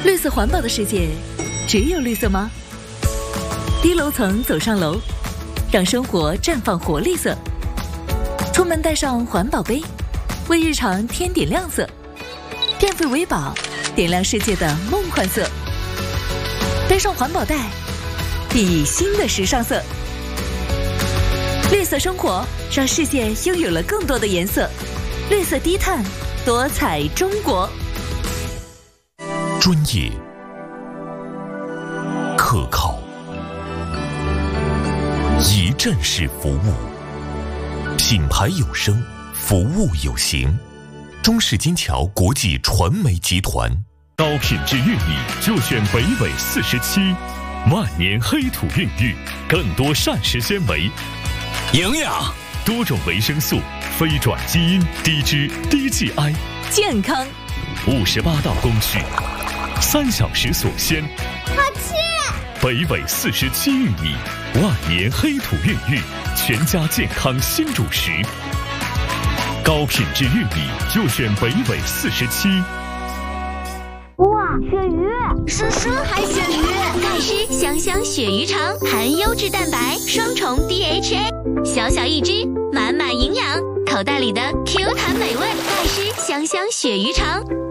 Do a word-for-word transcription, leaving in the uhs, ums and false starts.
绿色环保的世界，只有绿色吗？低楼层走上楼，让生活绽放活力色。出门带上环保杯，为日常添点亮色。电费为宝，点亮世界的梦幻色。带上环保袋，熠熠新的时尚色。绿色生活，让世界拥有了更多的颜色。绿色低碳，多彩中国。 专业、可靠、一站式服务，品牌有声，服务有形。中式金桥国际传媒集团， 高品质玉米就选北纬四十七，万年黑土孕育，更多膳食纤维、 营养、 多种维生素，非转基因，低脂低 G I， 健康。 五十八道工序，三小时锁鲜。 好吃！ 北纬四十七玉米，万年黑土孕育，全家健康新主食。高品质玉米就选北纬四十七。 哇，鳕鱼！是深海鳕鱼， 钙湿香香鳕鱼肠，含优质蛋白，双重 D H A， 小小一只，满满营养，口袋里的 Q 弹美味，钙湿香香鳕鱼肠。